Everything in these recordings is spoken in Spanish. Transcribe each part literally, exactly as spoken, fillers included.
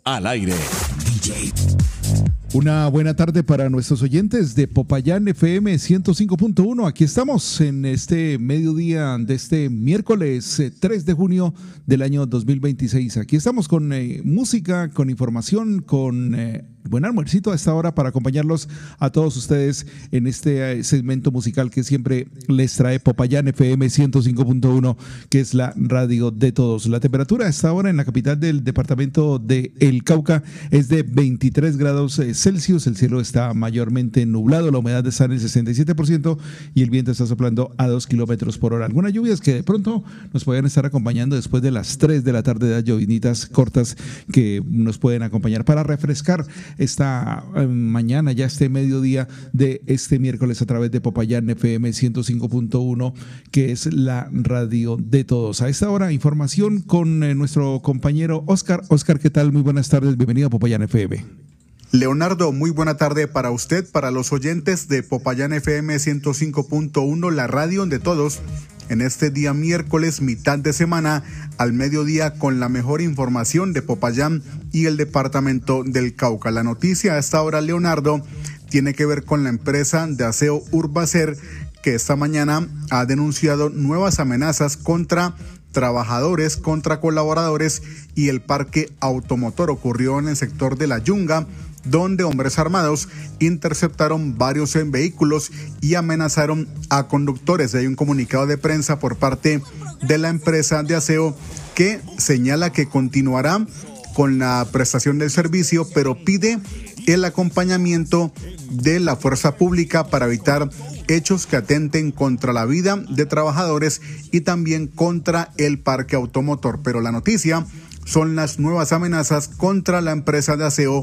al aire. D J. Una buena tarde para nuestros oyentes de Popayán F M ciento cinco punto uno. Aquí estamos en este mediodía de este miércoles eh, tres de junio del año dos mil veintiséis. Aquí estamos con eh, música, con información, con eh, buen almuercito a esta hora para acompañarlos a todos ustedes en este eh, segmento musical que siempre les trae Popayán F M ciento cinco punto uno, que es la radio de todos. La temperatura a esta hora en la capital del departamento de El Cauca es de veintitrés grados eh, Celsius, el cielo está mayormente nublado, la humedad está en el sesenta y siete por ciento y el viento está soplando a dos kilómetros por hora. Algunas lluvias que de pronto nos pueden estar acompañando después de las tres de la tarde, de llovinitas cortas que nos pueden acompañar para refrescar esta eh, mañana, ya este mediodía de este miércoles a través de Popayán F M ciento cinco punto uno, que es la radio de todos. A esta hora, información con eh, nuestro compañero Oscar. Oscar, ¿qué tal? Muy buenas tardes, bienvenido a Popayán F M. Leonardo, muy buena tarde para usted, para los oyentes de Popayán F M ciento cinco punto uno, la radio de todos, en este día miércoles, mitad de semana, al mediodía, con la mejor información de Popayán y el departamento del Cauca. La noticia a esta hora, Leonardo, tiene que ver con la empresa de aseo Urbacer, que esta mañana ha denunciado nuevas amenazas contra trabajadores, contra colaboradores y el parque automotor. Ocurrió en el sector de La Yunga, donde hombres armados interceptaron varios en vehículos y amenazaron a conductores. Hay un comunicado de prensa por parte de la empresa de aseo que señala que continuará con la prestación del servicio, pero pide el acompañamiento de la fuerza pública para evitar hechos que atenten contra la vida de trabajadores y también contra el parque automotor. Pero la noticia son las nuevas amenazas contra la empresa de aseo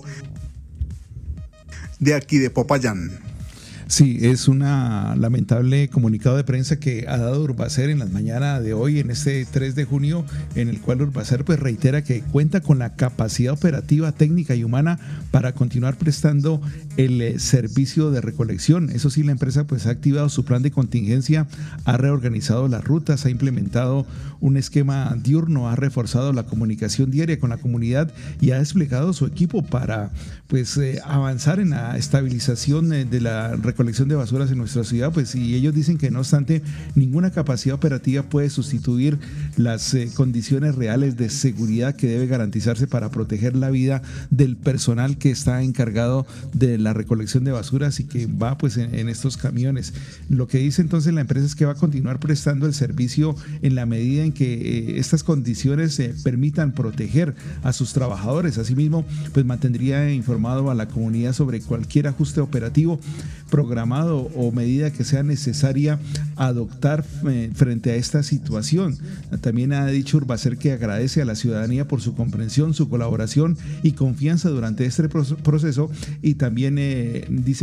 de aquí de Popayán. Sí, es una lamentable comunicado de prensa que ha dado Urbacer en la mañana de hoy, en este tres de junio, en el cual Urbacer pues reitera que cuenta con la capacidad operativa, técnica y humana para continuar prestando el eh, servicio de recolección. Eso sí, la empresa pues ha activado su plan de contingencia, ha reorganizado las rutas, ha implementado un esquema diurno, ha reforzado la comunicación diaria con la comunidad y ha desplegado su equipo para pues eh, avanzar en la estabilización eh, de la recolección colección de basuras en nuestra ciudad, pues, y ellos dicen que no obstante ninguna capacidad operativa puede sustituir las eh, condiciones reales de seguridad que debe garantizarse para proteger la vida del personal que está encargado de la recolección de basuras y que va pues en, en estos camiones. Lo que dice entonces la empresa es que va a continuar prestando el servicio en la medida en que eh, estas condiciones eh, permitan proteger a sus trabajadores. Asimismo, pues mantendría informado a la comunidad sobre cualquier ajuste operativo programado o medida que sea necesaria adoptar eh, frente a esta situación. También ha dicho Urbacer que agradece a la ciudadanía por su comprensión, su colaboración y confianza durante este proceso y también eh, dice